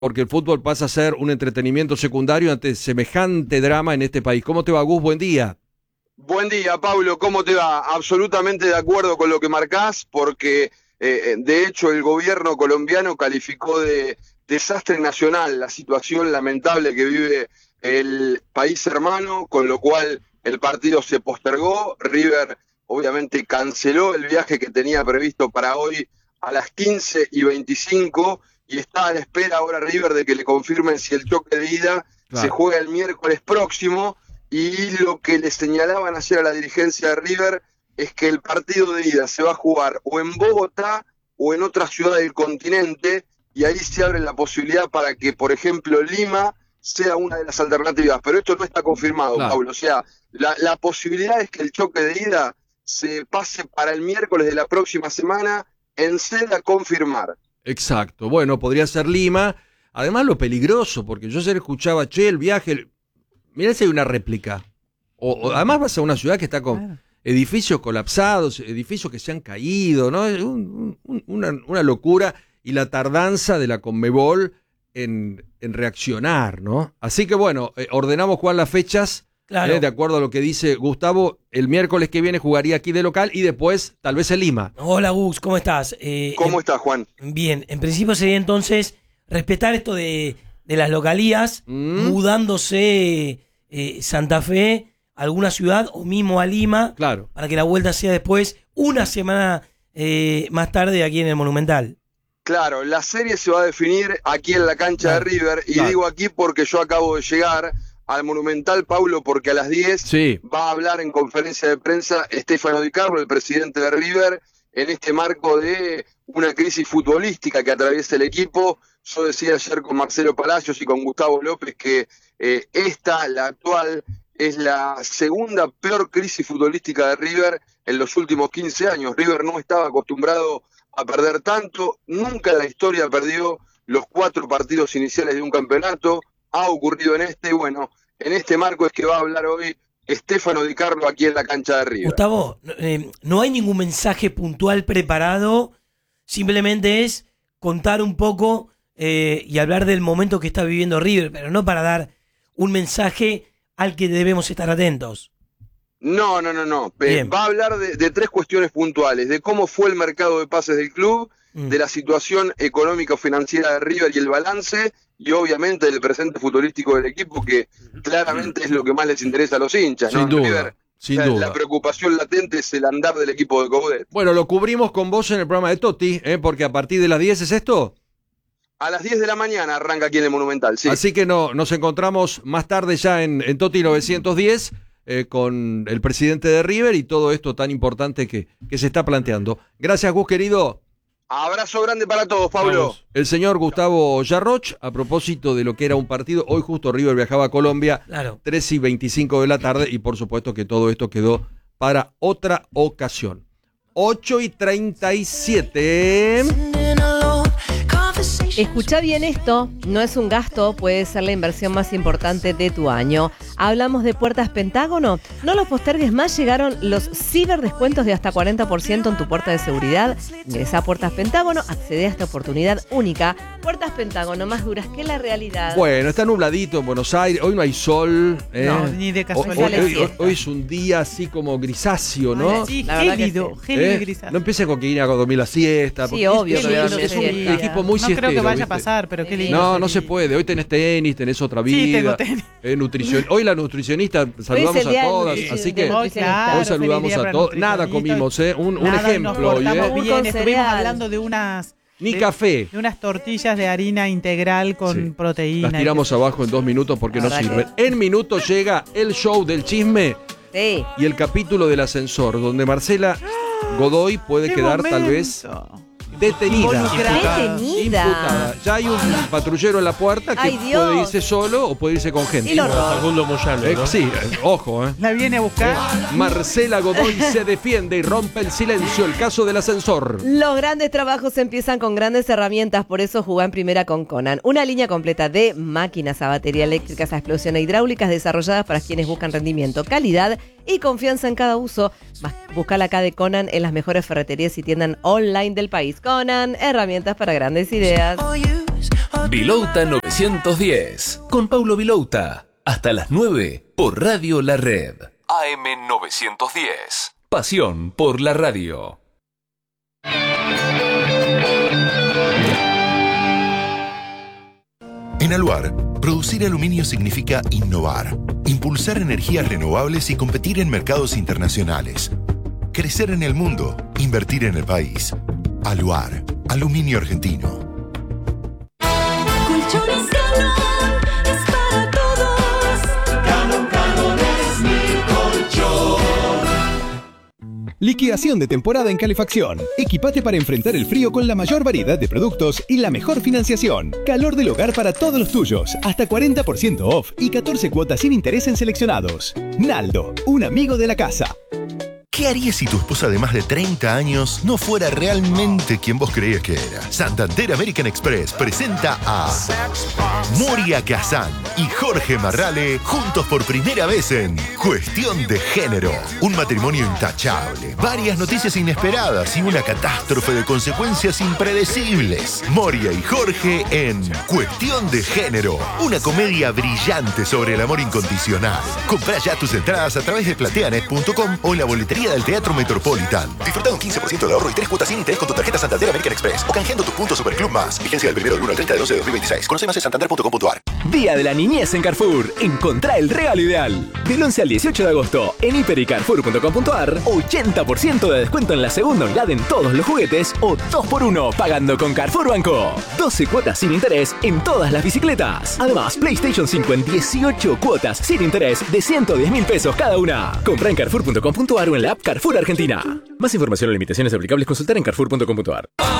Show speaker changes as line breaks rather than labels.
porque el fútbol pasa a ser un entretenimiento secundario ante semejante drama en este país. ¿Cómo te va, Gus? Buen día.
Buen día, Pablo. ¿Cómo te va? Absolutamente de acuerdo con lo que marcás, porque de hecho el gobierno colombiano calificó de desastre nacional la situación lamentable que vive el país hermano, con lo cual el partido se postergó. River obviamente canceló el viaje que tenía previsto para hoy a las 15:25 y está a la espera ahora River de que le confirmen si el choque de ida se juega el miércoles próximo. Y lo que le señalaban ayer a la dirigencia de River es que el partido de ida se va a jugar o en Bogotá o en otra ciudad del continente, y ahí se abre la posibilidad para que, por ejemplo, Lima sea una de las alternativas. Pero esto no está confirmado, claro, Pablo. O sea, la posibilidad es que el choque de ida se pase para el miércoles de la próxima semana en sede a confirmar.
Exacto. Bueno, podría ser Lima. Además, lo peligroso, porque yo ayer escuchaba, el viaje... Mirá si hay una réplica. O además vas a una ciudad que está con edificios colapsados, edificios que se han caído, ¿no? Es una locura, y la tardanza de la Conmebol en reaccionar, ¿no? Así que bueno, ordenamos jugar las fechas, de acuerdo a lo que dice Gustavo. El miércoles que viene jugaría aquí de local y después tal vez en Lima.
Hola, Gus, ¿cómo estás?
¿Cómo estás, Juan?
Bien, en principio sería entonces respetar esto de las localías, mudándose Santa Fe a alguna ciudad o mismo a Lima, para que la vuelta sea después, una semana más tarde aquí en el Monumental.
Claro, la serie se va a definir aquí en la cancha de River, y digo aquí porque yo acabo de llegar al Monumental, Paulo, porque a las 10 va a hablar en conferencia de prensa Stefano Di Carlo, el presidente de River, en este marco de una crisis futbolística que atraviesa el equipo. Yo decía ayer con Marcelo Palacios y con Gustavo López que la actual, es la segunda peor crisis futbolística de River en los últimos 15 años. River no estaba acostumbrado a perder tanto, nunca en la historia perdió los 4 partidos iniciales de un campeonato. Ha ocurrido en este, y bueno, en este marco es que va a hablar hoy Stefano Di Carlo aquí en la cancha de River.
Gustavo, no hay ningún mensaje puntual preparado, simplemente es contar un poco y hablar del momento que está viviendo River, pero no para dar un mensaje al que debemos estar atentos.
No. Va a hablar de 3 cuestiones puntuales: de cómo fue el mercado de pases del club, de la situación económico-financiera de River y el balance, y obviamente del presente futbolístico del equipo, que claramente es lo que más les interesa a los hinchas, ¿no?
Sin duda.
River,
sin duda.
La preocupación latente es el andar del equipo de Coudet.
Bueno, lo cubrimos con vos en el programa de Totti, porque a partir de las 10 es esto.
A las 10 de la mañana arranca aquí en el Monumental, sí.
Así que nos encontramos más tarde ya en Totti 910 con el presidente de River y todo esto tan importante que se está planteando. Gracias, Gus, querido.
Abrazo grande para todos, Pablo.
Vamos. El señor Gustavo Yarroch, a propósito de lo que era un partido, hoy justo River viajaba a Colombia, 3:25 de la tarde, y por supuesto que todo esto quedó para otra ocasión. 8:37.
Escucha bien esto, no es un gasto, puede ser la inversión más importante de tu año. Hablamos de Puertas Pentágono. No los postergues más, llegaron los ciberdescuentos de hasta 40% en tu puerta de seguridad. Ingresa a Puertas Pentágono, accede a esta oportunidad única. Puertas Pentágono, más duras que la realidad.
Bueno, está nubladito en Buenos Aires, hoy no hay sol.
No, ni de casualidad.
Hoy es un día así como grisáceo, ¿no?
Sí, gélido y grisáceo.
No empieces con que ir a dormir la siesta.
Sí, obvio.
Es un equipo muy siestero.
No creo que vaya a pasar, pero qué lindo.
No se puede. Hoy tenés tenis, tenés otra vida.
Sí, tengo tenis.
Hoy la nutricionista, saludamos a todas, así que hoy saludamos a todos. Nada comimos, un ejemplo hoy.
Bien, estuvimos hablando de unas...
Ni café.
De unas tortillas de harina integral con proteína.
Las tiramos abajo en 2 minutos porque no sirven. En minutos llega el show del chisme y el capítulo del ascensor, donde Marcela Godoy puede quedar tal vez detenida. Imputada. Ya hay un patrullero en la puerta que puede irse solo o puede irse con gente.
Y lo
Facundo Moyano, ¿no?
Sí, ojo.
La viene a buscar.
Marcela Godoy se defiende y rompe el silencio. El caso del ascensor.
Los grandes trabajos empiezan con grandes herramientas, por eso jugá en primera con Conan. Una línea completa de máquinas a batería eléctrica, a explosión e hidráulicas desarrolladas para quienes buscan rendimiento, calidad y confianza en cada uso. Buscala acá de Conan en las mejores ferreterías y tiendas online del país. Conan, herramientas para grandes ideas.
Vilouta 910. Con Paulo Vilouta. Hasta las 9 por Radio La Red. AM 910. Pasión por la radio.
En Aluar, producir aluminio significa innovar, impulsar energías renovables y competir en mercados internacionales. Crecer en el mundo, invertir en el país. Aluar, aluminio argentino.
Colchones Galón es para todos. Galón es mi colchón.
Liquidación de temporada en calefacción. Equipate para enfrentar el frío con la mayor variedad de productos y la mejor financiación. Calor del hogar para todos los tuyos. Hasta 40% off y 14 cuotas sin interés en seleccionados. Naldo, un amigo de la casa.
¿Qué harías si tu esposa de más de 30 años no fuera realmente quien vos creías que era? Santander American Express presenta a Moria Kazan y Jorge Marrale juntos por primera vez en Cuestión de Género. Un matrimonio intachable, varias noticias inesperadas y una catástrofe de consecuencias impredecibles. Moria y Jorge en Cuestión de Género. Una comedia brillante sobre el amor incondicional. Comprá ya tus entradas a través de plateanet.com o en la boletería del Teatro Metropolitan. Disfruta un 15% de ahorro y 3 cuotas sin interés con tu tarjeta Santander American Express o canjeando tus puntos Superclub Más. Vigencia del 1 al 30 de 12 de 2026. Conoce más en santander.com.ar.
Día de la Niñez en Carrefour. Encontrá el regalo ideal. Del 11 al 18 de agosto en hiper y carrefour.com.ar, 80% de descuento en la segunda unidad en todos los juguetes o 2x1 pagando con Carrefour Banco. 12 cuotas sin interés en todas las bicicletas. Además, PlayStation 5 en 18 cuotas sin interés de 110.000 pesos cada una. Comprá en carrefour.com.ar o en la app Carrefour Argentina. Más información o limitaciones aplicables consultar en carrefour.com.ar.